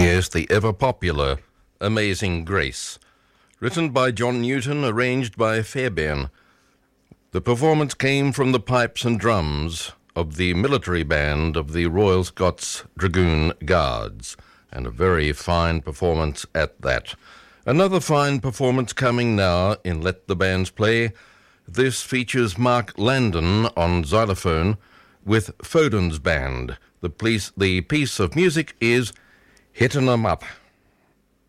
Yes, the ever-popular Amazing Grace. Written by John Newton, arranged by Fairbairn. The performance came from the pipes and drums of the military band of the Royal Scots Dragoon Guards, and a very fine performance at that. Another fine performance coming now in Let the Bands Play. This features Mark Landon on xylophone with Foden's band. The piece of music is Hittin' 'Em Up.